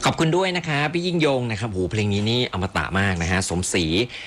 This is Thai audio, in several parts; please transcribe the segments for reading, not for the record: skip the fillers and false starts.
ขอบคุณด้วยนะครับพี่ยิ่งยงนะครับโหเพลงนี้นี่อมตะมากนะฮะสมศรี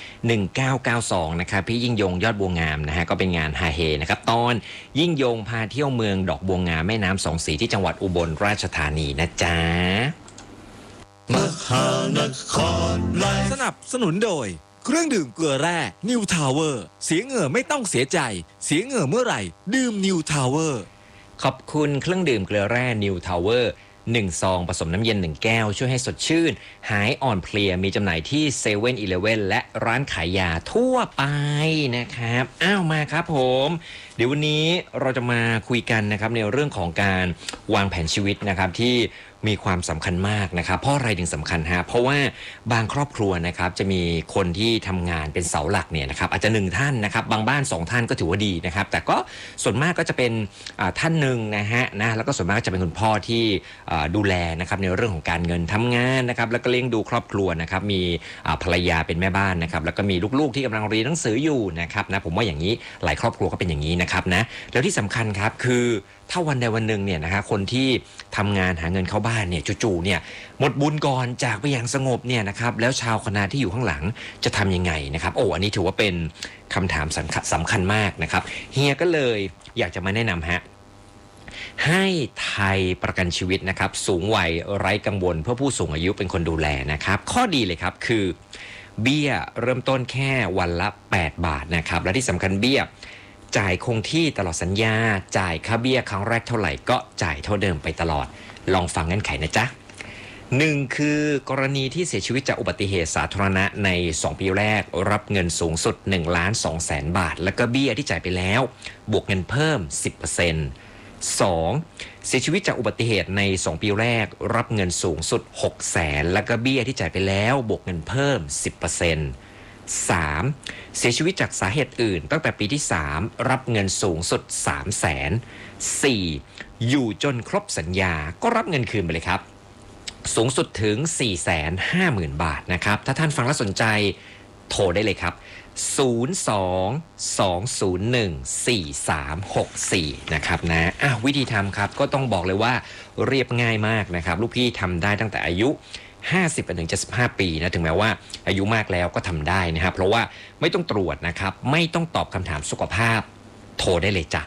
1992นะครับพี่ยิ่งยงยอดบัวงามนะฮะก็เป็นงานฮาเฮนะครับตอนยิ่งยงพาเที่ยวเมืองดอกบัวงามแม่น้ำสองสีที่จังหวัดอุบลราชธานีนะจ๊ะมหานครแรงสนับสนุนโดยเครื่องดื่มเกลือแร่นิวทาวเวอร์เสียเหงื่อไม่ต้องเสียใจเสียเหงื่อเมื่อไหร่ดื่มนิวทาวเวอร์ขอบคุณเครื่องดื่มเกลือแร่นิวทาวเวอร์1 ซองผสมน้ำเย็น1แก้วช่วยให้สดชื่นหายอ่อนเพลียมีจำหน่ายที่เซเว่นอีเลฟเว่นและร้านขายยาทั่วไปนะครับมาครับผมเดี๋ยววันนี้เราจะมาคุยกันนะครับในเรื่องของการวางแผนชีวิตนะครับที่มีความสำคัญมากนะครับเพราะอะไรถึงสำคัญฮะเพราะว่าบางครอบครัวนะครับจะมีคนที่ทำงานเป็นเสาหลักเนี่ยนะครับอาจจะ1ท่านนะครับบางบ้าน2ท่านก็ถือว่าดีนะครับแต่ก็ส่วนมากก็จะเป็นท่านหนึ่งนะฮะแล้วก็ส่วนมากจะเป็นคุณพ่อที่ดูแลนะครับในเรื่องของการเงินทำงานนะครับแล้วก็เลี้ยงดูครอบครัวนะครับมีภรรยาเป็นแม่บ้านนะครับแล้วก็มีลูกๆที่กำลังเรียนหนังสืออยู่นะครับนะผมว่าอย่างนี้หลายครอบครัวก็เป็นอย่างนี้นะครับนะแล้วที่สำคัญครับคือถ้าวันใดวันหนึ่งเนี่ยนะฮะคนที่ทำงานหาเงินเข้าบ้านเนี่ยจู่ๆเนี่ยหมดบุญก่อนจากไปอย่างสงบเนี่ยนะครับแล้วชาวคณะที่อยู่ข้างหลังจะทำยังไงนะครับอันนี้ถือว่าเป็นคำถามสำคัญมากนะครับเฮียก็เลยอยากจะมาแนะนำฮะให้ไทยประกันชีวิตนะครับสูงวัยไร้กังวลเพื่อผู้สูงอายุเป็นคนดูแลนะครับข้อดีเลยครับคือเบี้ยเริ่มต้นแค่วันละ8 บาทนะครับและที่สำคัญเบี้ยจ่ายคงที่ตลอดสัญญาจ่ายค่าเบี้ยครั้งแรกเท่าไหร่ก็จ่ายเท่าเดิมไปตลอดลองฟังเงื่อนไขนะจ๊ะ1คือกรณีที่เสียชีวิตจากอุบัติเหตุสาธารณะใน2ปีแรกรับเงินสูงสุด 1,200,000 บาทแล้วก็เบี้ยที่จ่ายไปแล้วบวกเงินเพิ่ม 10% 2. เสียชีวิตจากอุบัติเหตุใน2ปีแรกรับเงินสูงสุด 600,000แล้วก็เบี้ยที่จ่ายไปแล้วบวกเงินเพิ่ม 10% 3. เสียชีวิตจากสาเหตุอื่นตั้งแต่ปีที่3รับเงินสูงสุด 300,000 4. อยู่จนครบสัญญาก็รับเงินคืนไปเลยครับสูงสุดถึง 450,000 บาทนะครับถ้าท่านฟังแล้วสนใจโทรได้เลยครับ02-201-4364นะครับนะวิธีทำครับก็ต้องบอกเลยว่าเรียบง่ายมากนะครับลูกพี่ทำได้ตั้งแต่อายุ50-75 ปีนะถึงแม้ว่าอายุมากแล้วก็ทำได้นะครับเพราะว่าไม่ต้องตรวจนะครับไม่ต้องตอบคำถามสุขภาพโทรได้เลยจ้ะ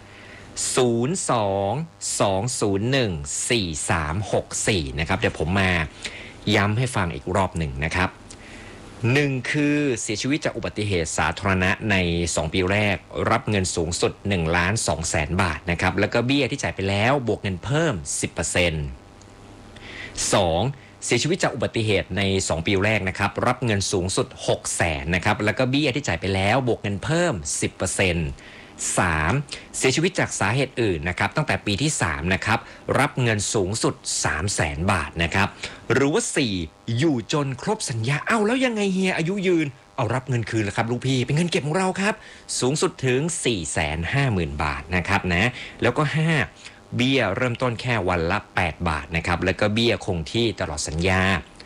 02-201-4364นะครับเดี๋ยวผมมาย้ำให้ฟังอีกรอบหนึ่งนะครับ1คือเสียชีวิตจากอุบัติเหตุสาธารณะใน2ปีแรกรับเงินสูงสุด 1,200,000 บาทนะครับแล้วก็เบี้ยที่จ่ายไปแล้วบวกเงินเพิ่ม 10% 2. เสียชีวิตจากอุบัติเหตุใน2ปีแรกนะครับรับเงินสูงสุด 600,000นะครับแล้วก็เบี้ยที่จ่ายไปแล้วบวกเงินเพิ่ม 10% 3. เสียชีวิตจากสาเหตุอื่นนะครับตั้งแต่ปีที่3นะครับรับเงินสูงสุด 300,000 บาทนะครับหรือว่า 4. อยู่จนครบสัญญาแล้วยังไงเฮียอายุยืนรับเงินคืนแล้วครับลูกพี่เป็นเงินเก็บของเราครับสูงสุดถึง 450,000 บาทนะครับนะแล้วก็ 5. เบี้ยเริ่มต้นแค่วันละ8 บาทนะครับแล้วก็เบี้ยคงที่ตลอดสัญญา